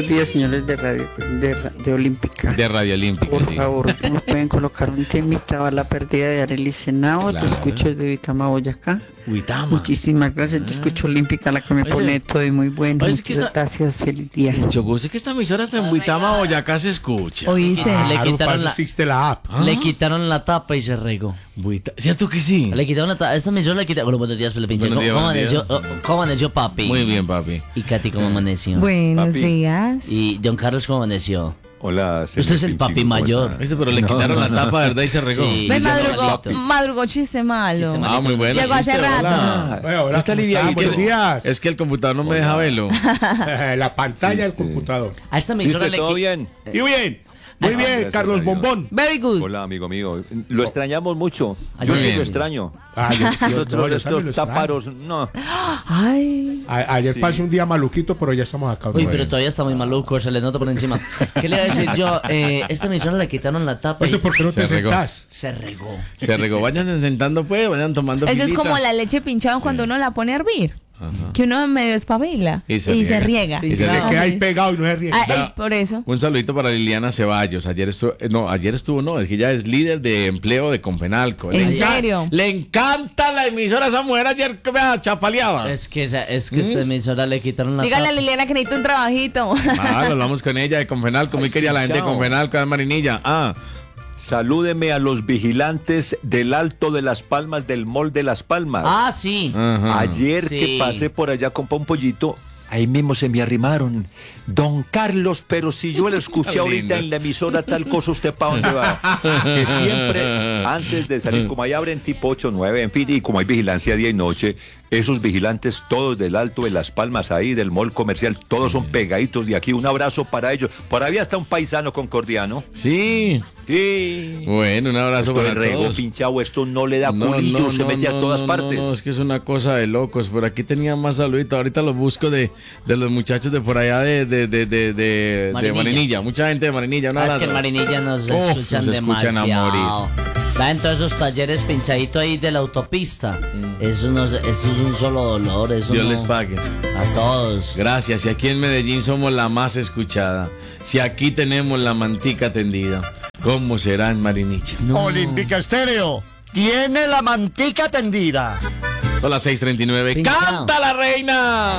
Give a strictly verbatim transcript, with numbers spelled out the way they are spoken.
buenos días, señores de Radio de, Ra- de Olímpica. De Radio Olímpica, Por sí. favor, ¿me pueden colocar un temita a la pérdida de Arely Senao? Claro. Te escucho desde Vitama, Boyacá. Uitama. Muchísimas gracias, te escucho Olímpica, la que me Oye. pone todo y muy bueno. Oye, es que Muchas está- gracias, feliz día. Mucho gusto, es que esta emisora está en Uitama, Boyacá se escucha. Oíste, le Claro, para quitaron eso la, existe la app. ¿Ah? le quitaron la tapa y se regó. Buita- ¿Cierto que sí? Le quitaron la tapa. Esta emisora le quitaron. Bueno, buenos días, Felipe Pinche. Buenos días, ¿Cómo, buenos amaneció, días. oh, ¿Cómo amaneció, papi? Muy bien, papi. ¿Y Katy cómo amaneció? Buenos Papi. días. ¿Y don Carlos cómo amaneció? Hola, señor Usted es el Pinchico, papi ¿cómo mayor. está? ¿Viste? Pero le quitaron la tapa, ¿verdad? Y se regó. Sí. Me Dice madrugó, malito. madrugó chiste malo. Chiste Ah, malito. muy bueno. Llegó hace chiste, rato. hola. Bueno, hola, ¿Qué está ¿cómo Lidia? están? Es que- Buenos días. Es que el computador no me deja verlo. La pantalla del Sí, sí. computador. A esta ¿Sí emisora usted le todo qui- bien? Y bien, muy Ah, bien, gracias Carlos a Dios. Bombón. Very good. Hola, amigo mío. Lo extrañamos mucho. Ay, Yo muy sí bien. lo extraño. Ah, yo- yo- Nosotros no, yo también lo estos extraño. táparos, no. Ay. A- ayer Sí. pasé un día maluquito, pero ya estamos acá. Uy, otra pero vez. todavía está muy maluco, se le nota por encima. ¿Qué le iba a decir yo? Eh, esta emisora le quitaron la tapa Eso y porque no te Se regó. sentás. se regó. Se regó. Vayan sentando, pues, vayan tomando Eso es filita. como la leche pinchada cuando uno la pone a hervir. Que uno medio espabila Y y se se, riega. riega. Y se Se Ah, queda ahí sí. pegado y no se riega. Ah, eh, por eso. Un saludito para Liliana Ceballos. Ayer estuvo, eh, no, ayer estuvo, no, es que ella es líder de empleo de Confenalco. Le ¿En enca- serio? Le encanta la emisora a esa mujer ayer que me chapaleaba. Es que, esa- es que esta emisora le quitaron la Dígale a tapa. Liliana que necesito un trabajito. Ah, hablamos con ella de Confenalco. Muy Ay, quería sí, la gente de chao. Confenalco, de Marinilla. Ah, Salúdeme a los vigilantes del Alto de las Palmas, del Mall de las Palmas. Ah, sí. ajá. Ayer Sí. que pasé por allá con un pollito, ahí mismo se me arrimaron. Don Carlos, pero si yo lo escuché ahorita Lindo. en la emisora tal cosa, ¿usted para dónde va? Que siempre, antes de salir, como ahí abren tipo ocho, nueve, en fin, y como hay vigilancia día y noche, esos vigilantes todos del Alto de las Palmas ahí, del mall comercial, todos son pegaditos de aquí. Un abrazo para ellos. Por ahí está un paisano concordiano. Sí. Sí. Bueno, un abrazo Esto de para rego todos. pinchado, esto no le da No, culillo, no, se no, mete a no, todas no, partes. No, no, es que es una cosa de locos. Por aquí tenía más saluditos. Ahorita los busco de, de los muchachos de por allá de, de, de, de, de, de Marinilla. Marinilla. Mucha gente de Marinilla. Un Ah, es abrazo. que en Marinilla nos Oh, escuchan nos escuchan a demasiado. Va en todos esos talleres pinchaditos ahí de la autopista. Eso, no, es- eso es un solo dolor. Eso Dios no- les pague. A todos. Gracias. Y aquí en Medellín somos la más escuchada. Si aquí tenemos la mantica tendida, ¿cómo será en Marinilla? Olímpica Estéreo tiene la mantica tendida. Son las seis treinta y nueve. Pinchado. ¡Canta la reina!